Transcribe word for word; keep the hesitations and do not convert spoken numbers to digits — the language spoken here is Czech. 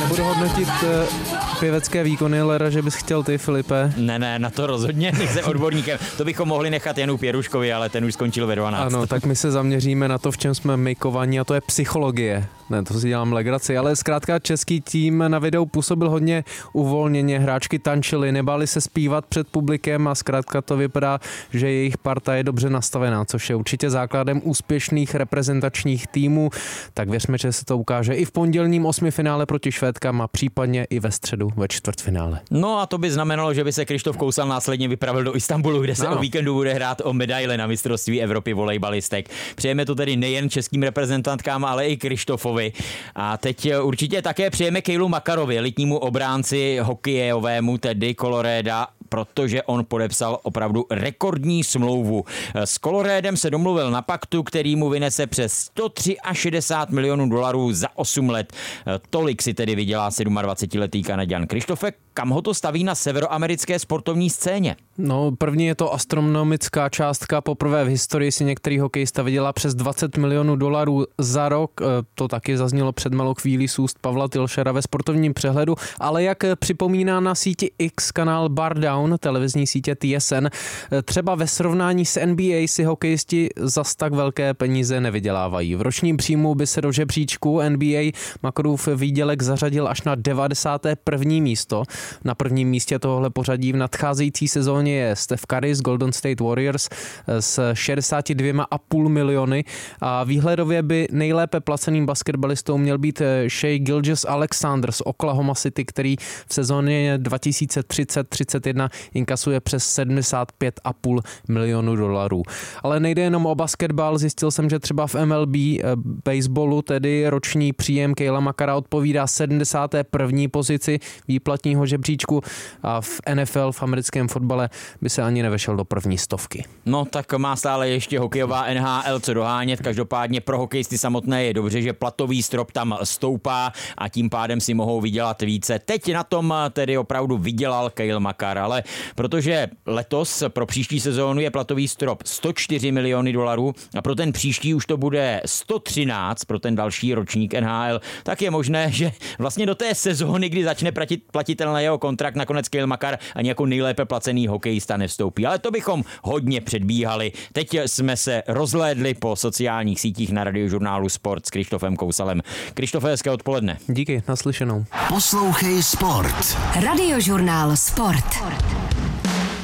nebudu hodnotit pěvecké výkony, leda, že bys chtěl ty, Filipe. Ne, ne, na to rozhodně nejsem odborníkem. To bychom mohli nechat Janu Pěruškovi, ale ten už skončil ve dvanáct. Ano, tak my se zaměříme na to, v čem jsme mykovaní, a to je psychologie. Ne, to si dělám legraci, ale zkrátka český tým na videu působil hodně uvolněně, hráčky tančily, nebáli se zpívat před publikem a zkrátka to vypadá, že jejich parta je dobře nastavená, což je určitě základem úspěšných reprezentačních týmů. Tak věřme, že se to ukáže i v pondělním osmifinále proti Švédkám a případně i ve středu ve čtvrtfinále. No a to by znamenalo, že by se Krištof Kousal následně vypravil do Istanbulu, kde se no. o víkendu bude hrát o medaile na mistrovství Evropy volejbalistek. Přejeme to tedy nejen českým reprezentantkám, ale i Krištofovi. A teď určitě také přejeme Kejlu Makarovi, elitnímu obránci hokejovému, tedy Colorada, protože on podepsal opravdu rekordní smlouvu. S Coloradem se domluvil na paktu, který mu vynese přes sto šedesát tři milionů dolarů za osm let. Tolik si tedy vydělá dvacetisedmiletý Kanaďan. Krištofe, kam ho to staví na severoamerické sportovní scéně? No, první je to astronomická částka. Poprvé v historii si některý hokejista vydělá přes dvacet milionů dolarů za rok. To taky zaznělo před malou chvílí z úst Pavla Tilšera ve sportovním přehledu, ale jak připomíná na síti X kanál Bar Down, televizní sítě T S N, třeba ve srovnání s N B A si hokejisti zas tak velké peníze nevydělávají. V ročním příjmu by se do žebříčku N B A Makarův výdělek zařadil až na devadesáté první místo. Na prvním místě tohohle pořadí v nadcházející sezóně je Steph Curry z Golden State Warriors s šedesáti dvěma a půl miliony a výhledově by nejlépe placeným basketbalistou měl být Shai Gilgeous-Alexander z Oklahoma City, který v sezóně dva tisíce třicet třicet jedna inkasuje přes sedmdesát pět a půl milionu dolarů. Ale nejde jenom o basketbal, zjistil jsem, že třeba v M L B baseballu, tedy roční příjem Kejla Makara odpovídá sedmdesáté první pozici výplatního žebříčku a v N F L, v americkém fotbale, by se ani nevešel do první stovky. No tak má stále ještě hokejová N H L co dohánět, každopádně pro hokejisty samotné je dobře, že platový strop tam stoupá a tím pádem si mohou vydělat více. Teď na tom tedy opravdu vydělal Kejl Makar, ale protože letos pro příští sezónu je platový strop sto čtyři miliony dolarů a pro ten příští už to bude sto třináct pro ten další ročník N H L, tak je možné, že vlastně do té sezóny, kdy začne platit, platitelný jeho kontrakt, nakonec Kejl Makar ani jako nejlépe placený hokejista nevstoupí. Ale to bychom hodně předbíhali. Teď jsme se rozhlédli po sociálních sítích na Radiožurnálu Sport s Krištofem Kousalem. Krištofe, hezké odpoledne. Díky, naslyšenou. Poslouchej Sport. Radiožurnál Sport.